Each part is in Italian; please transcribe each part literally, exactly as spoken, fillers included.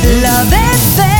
Love F M.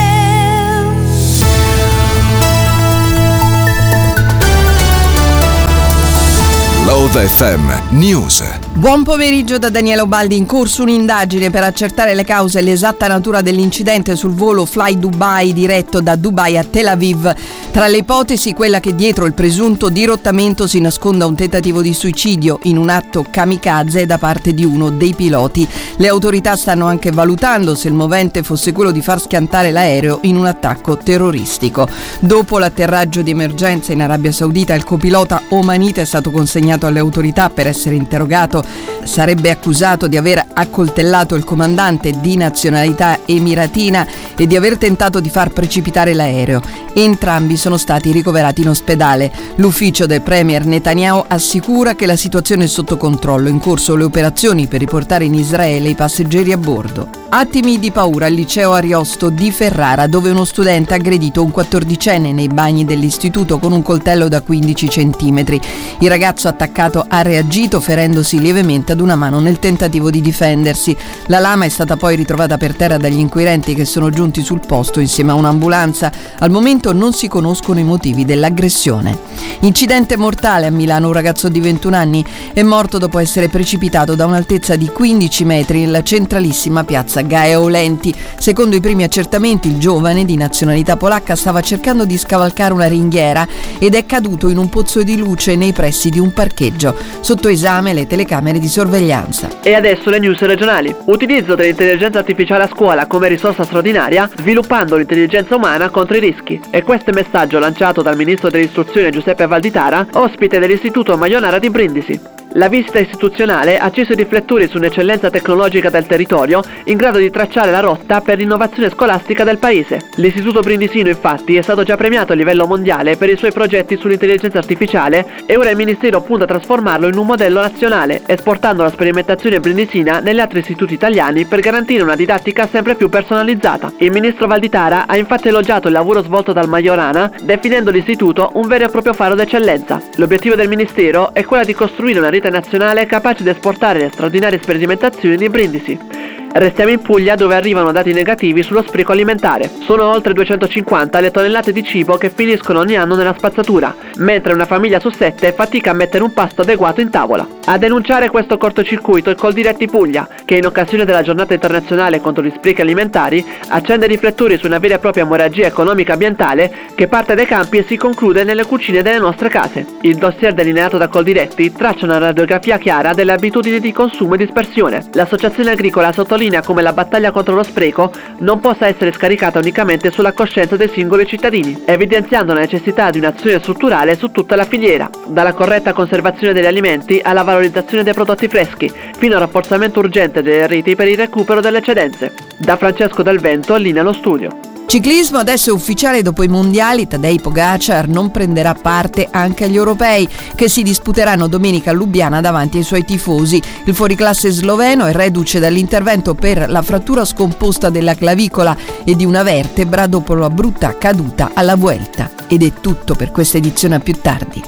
Love F M News. Buon pomeriggio da Daniela Ubaldi. In corso un'indagine per accertare le cause e l'esatta natura dell'incidente sul volo Fly Dubai diretto da Dubai a Tel Aviv. Tra le ipotesi, quella che dietro il presunto dirottamento si nasconda un tentativo di suicidio in un atto kamikaze da parte di uno dei piloti. Le autorità stanno anche valutando se il movente fosse quello di far schiantare l'aereo in un attacco terroristico. Dopo l'atterraggio di emergenza in Arabia Saudita, il copilota omanita è stato consegnato alle autorità per essere interrogato. Sarebbe accusato di aver accoltellato il comandante di nazionalità emiratina e di aver tentato di far precipitare l'aereo. Entrambi sono stati ricoverati in ospedale. L'ufficio del premier Netanyahu assicura che la situazione è sotto controllo, in corso le operazioni per riportare in Israele i passeggeri a bordo. Attimi di paura al liceo Ariosto di Ferrara, dove uno studente ha aggredito un quattordicenne nei bagni dell'istituto con un coltello da quindici centimetri. Il ragazzo attaccato ha reagito ferendosi lievemente ad una mano nel tentativo di difendersi. La lama è stata poi ritrovata per terra dagli inquirenti che sono giunti sul posto insieme a un'ambulanza. Al momento non si conoscono i motivi dell'aggressione. Incidente mortale a Milano. Un ragazzo di ventuno anni è morto dopo essere precipitato da un'altezza di quindici metri nella centralissima piazza Gaia Aulenti. Secondo i primi accertamenti, il giovane di nazionalità polacca stava cercando di scavalcare una ringhiera ed è caduto in un pozzo di luce nei pressi di un parcheggio. Sotto esame le telecamere di sorveglianza. E adesso le news regionali. Utilizzo dell'intelligenza artificiale a scuola come risorsa straordinaria, sviluppando l'intelligenza umana contro i rischi. E questo è il messaggio lanciato dal ministro dell'istruzione Giuseppe Valditara, ospite dell'istituto Maionara di Brindisi. La visita istituzionale ha acceso i riflettori su un'eccellenza tecnologica del territorio in grado di tracciare la rotta per l'innovazione scolastica del paese. L'istituto brindisino infatti è stato già premiato a livello mondiale per i suoi progetti sull'intelligenza artificiale e ora il Ministero punta a trasformarlo in un modello nazionale, esportando la sperimentazione brindisina negli altri istituti italiani per garantire una didattica sempre più personalizzata. Il ministro Valditara ha infatti elogiato il lavoro svolto dal Majorana, definendo l'istituto un vero e proprio faro d'eccellenza. L'obiettivo del Ministero è quello di costruire una rete nazionale capace di esportare le straordinarie sperimentazioni di Brindisi. Restiamo in Puglia, dove arrivano dati negativi sullo spreco alimentare. Sono oltre duecentocinquanta le tonnellate di cibo che finiscono ogni anno nella spazzatura, mentre una famiglia su sette fatica a mettere un pasto adeguato in tavola. A denunciare questo cortocircuito il Coldiretti Puglia, che in occasione della giornata internazionale contro gli sprechi alimentari accende i riflettori su una vera e propria emorragia economica ambientale che parte dai campi e si conclude nelle cucine delle nostre case. Il dossier delineato da Coldiretti traccia una radiografia chiara delle abitudini di consumo e dispersione. L'associazione agricola sottolinea come la battaglia contro lo spreco non possa essere scaricata unicamente sulla coscienza dei singoli cittadini, evidenziando la necessità di un'azione strutturale su tutta la filiera, dalla corretta conservazione degli alimenti alla valorizzazione dei prodotti freschi, fino al rafforzamento urgente delle reti per il recupero delle eccedenze. Da Francesco Del Vento, linea allo studio. Ciclismo, adesso è ufficiale, dopo i mondiali Tadej Pogacar non prenderà parte anche agli europei che si disputeranno domenica a Lubiana davanti ai suoi tifosi. Il fuoriclasse sloveno è reduce dall'intervento per la frattura scomposta della clavicola e di una vertebra dopo la brutta caduta alla Vuelta. Ed è tutto per questa edizione, a più tardi.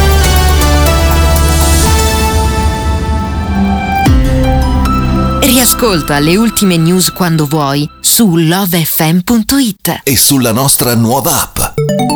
Riascolta le ultime news quando vuoi su love f m punto it e sulla nostra nuova app.